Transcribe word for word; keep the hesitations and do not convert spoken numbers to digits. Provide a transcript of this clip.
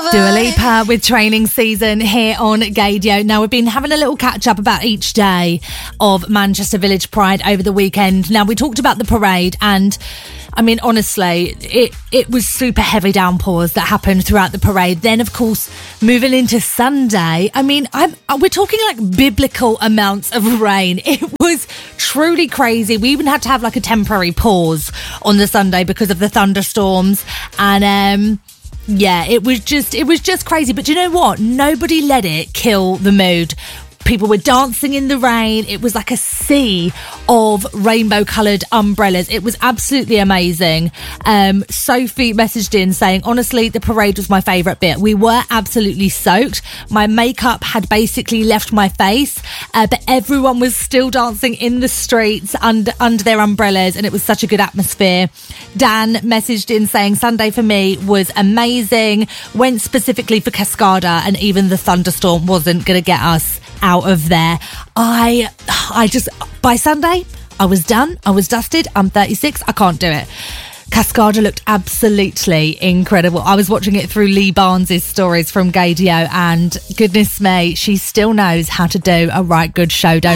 Dua Lipa with Training Season here on Gaydio. Now, we've been having a little catch up about each day of Manchester Village Pride over the weekend. Now, we talked about the parade, and I mean, honestly, it, it was super heavy downpours that happened throughout the parade. Then, of course, moving into Sunday, I mean, I'm, we're talking like biblical amounts of rain. It was truly crazy. We even had to have like a temporary pause on the Sunday because of the thunderstorms. And, um... yeah, it was just it was just crazy. But you know what? Nobody let it kill the mood. People were dancing in the rain. It was like a sea of rainbow-coloured umbrellas. It was absolutely amazing. Um, Sophie messaged in saying, honestly, the parade was my favourite bit. We were absolutely soaked. My makeup had basically left my face, uh, but everyone was still dancing in the streets under, under their umbrellas, and it was such a good atmosphere. Dan messaged in saying, Sunday for me was amazing. Went specifically for Cascada, and even the thunderstorm wasn't going to get us out of there. I I just, by Sunday, I was done. I was dusted. I'm thirty-six. I can't do it. Cascada looked absolutely incredible. I was watching it through Lee Barnes' stories from Gaydio, and goodness me, she still knows how to do a right good show, don't